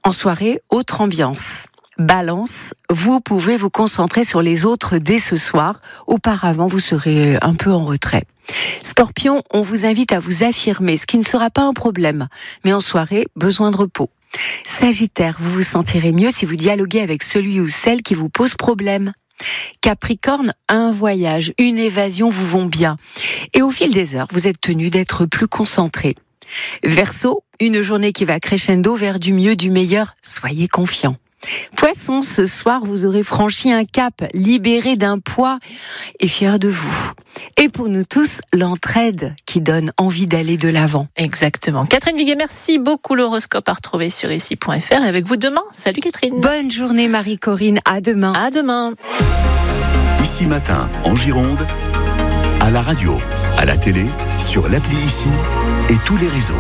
En soirée, autre ambiance. Balance, vous pouvez vous concentrer sur les autres dès ce soir. Auparavant, vous serez un peu en retrait. Scorpion, on vous invite à vous affirmer, ce qui ne sera pas un problème. Mais en soirée, besoin de repos. Sagittaire, vous vous sentirez mieux si vous dialoguez avec celui ou celle qui vous pose problème. Capricorne, un voyage, une évasion vous vont bien. Et au fil des heures, vous êtes tenu d'être plus concentré. Verseau, une journée qui va crescendo vers du mieux, du meilleur. Soyez confiant. Poisson, ce soir, vous aurez franchi un cap, libéré d'un poids et fier de vous. Et pour nous tous, l'entraide qui donne envie d'aller de l'avant. Exactement. Catherine Viguet, merci beaucoup. L'horoscope à retrouver sur ici.fr et avec vous demain. Salut Catherine. Bonne journée Marie-Corinne, à demain. À demain. Ici Matin, en Gironde, à la radio, à la télé, sur l'appli Ici et tous les réseaux.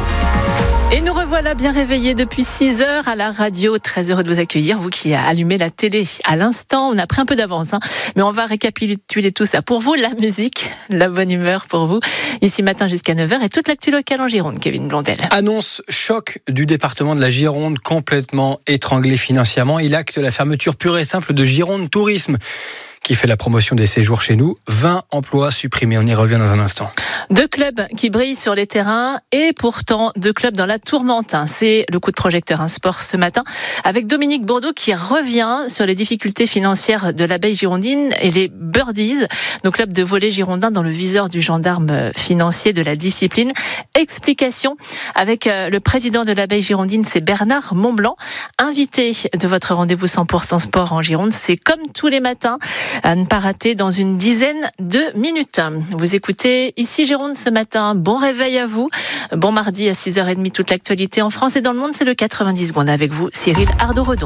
Et nous revoilà bien réveillés depuis 6 heures à la radio. Très heureux de vous accueillir, vous qui allumez la télé à l'instant. On a pris un peu d'avance, mais on va récapituler tout ça. Pour vous, la musique, la bonne humeur pour vous. Ici Matin jusqu'à 9h et toute l'actu locale en Gironde, Kevin Blondel. Annonce choc du département de la Gironde, complètement étranglé financièrement. Il acte la fermeture pure et simple de Gironde Tourisme, qui fait la promotion des séjours chez nous. 20 emplois supprimés, on y revient dans un instant. 2 clubs qui brillent sur les terrains et pourtant 2 clubs dans la tourmente. C'est le coup de projecteur Un Sport ce matin avec Dominique Bourdeau qui revient sur les difficultés financières de l'Abeille girondine et les Birdies, nos clubs de volley girondins dans le viseur du gendarme financier de la discipline. Explication avec le président de l'Abeille girondine, c'est Bernard Montblanc. Invité de votre rendez-vous 100% sport en Gironde, c'est comme tous les matins à ne pas rater dans une dizaine de minutes. Vous écoutez Ici Gironde ce matin. Bon réveil à vous. Bon mardi à 6h30, toute l'actualité en France et dans le monde, c'est le 90 secondes avec vous, Cyril Ardo-Redon.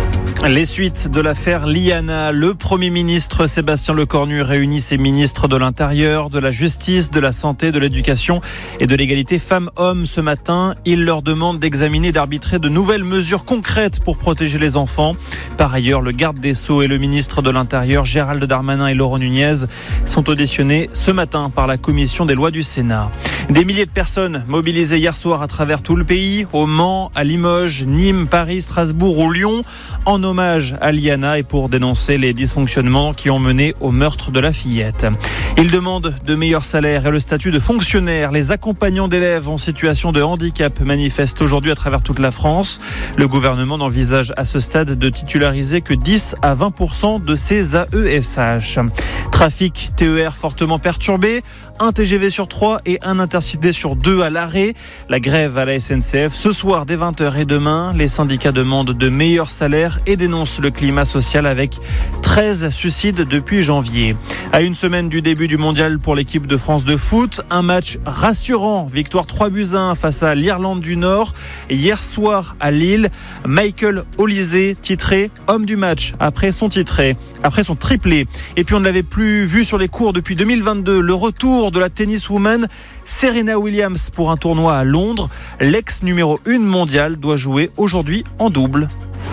Les suites de l'affaire Liana. Le Premier ministre Sébastien Lecornu réunit ses ministres de l'Intérieur, de la Justice, de la Santé, de l'Éducation et de l'égalité femmes-hommes ce matin. Il leur demande d'examiner et d'arbitrer de nouvelles mesures concrètes pour protéger les enfants. Par ailleurs, le garde des Sceaux et le ministre de l'Intérieur, Gérald Darmanin et Laurent Nunez, sont auditionnés ce matin par la commission des lois du Sénat. Des milliers de personnes mobilisées hier soir à travers tout le pays, au Mans, à Limoges, Nîmes, Paris, Strasbourg ou Lyon, en hommage à Liana et pour dénoncer les dysfonctionnements qui ont mené au meurtre de la fillette. Ils demandent de meilleurs salaires et le statut de fonctionnaire. Les accompagnants d'élèves en situation de handicap manifestent aujourd'hui à travers toute la France. Le gouvernement n'envisage à ce stade de titulariser que 10 à 20% de ces AESH. Trafic TER fortement perturbé, un TGV sur 3 et un Intercité sur 2 à l'arrêt. La grève à la SNCF ce soir dès 20h et demain. Les syndicats demandent de meilleurs salaires et dénoncent le climat social avec 13 suicides depuis janvier. À une semaine du début du mondial pour l'équipe de France de foot, un match rassurant. Victoire 3-1 face à l'Irlande du Nord. Hier soir à Lille, Michael Olise titré homme du match après son triplé. Et puis on ne l'avait plus vu sur les cours depuis 2022. Le retour de la tenniswoman Serena Williams pour un tournoi à Londres. L'ex numéro 1 mondiale doit jouer aujourd'hui en double.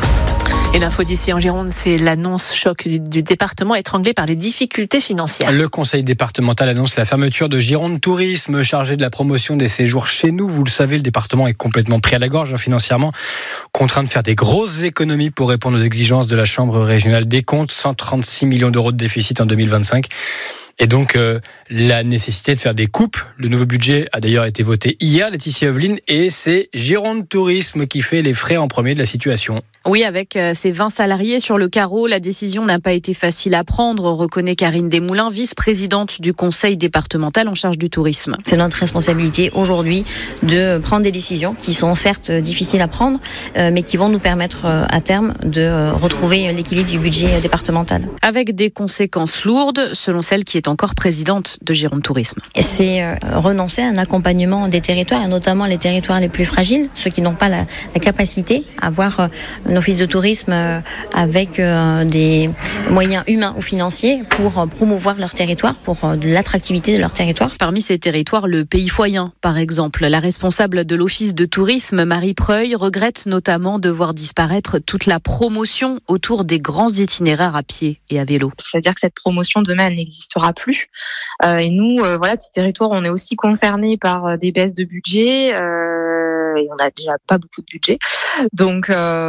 Et l'info d'ici en Gironde, c'est l'annonce choc du département étranglé par les difficultés financières. Le conseil départemental annonce la fermeture de Gironde Tourisme, chargé de la promotion des séjours chez nous. Vous le savez, le département est complètement pris à la gorge financièrement, contraint de faire des grosses économies pour répondre aux exigences de la Chambre régionale des comptes, 136 millions d'euros de déficit en 2025. Et donc, la nécessité de faire des coupes. Le nouveau budget a d'ailleurs été voté hier, Laetitia Eveline, et c'est Gironde Tourisme qui fait les frais en premier de la situation. Oui, avec ses 20 salariés sur le carreau, la décision n'a pas été facile à prendre, reconnaît Karine Desmoulins, vice-présidente du conseil départemental en charge du tourisme. C'est notre responsabilité aujourd'hui de prendre des décisions qui sont certes difficiles à prendre, mais qui vont nous permettre à terme de retrouver l'équilibre du budget départemental. Avec des conséquences lourdes, selon celle qui est encore présidente de Gironde Tourisme. Et c'est renoncer à un accompagnement des territoires, et notamment les territoires les plus fragiles, ceux qui n'ont pas la capacité à avoir un office de tourisme avec des moyens humains ou financiers pour promouvoir leur territoire, pour l'attractivité de leur territoire. Parmi ces territoires, le Pays Foyen, par exemple. La responsable de l'office de tourisme, Marie Preuil, regrette notamment de voir disparaître toute la promotion autour des grands itinéraires à pied et à vélo. C'est-à-dire que cette promotion, demain, elle n'existera plus. Et nous, petits territoires, on est aussi concernés par des baisses de budget. Et on n'a déjà pas beaucoup de budget. Donc,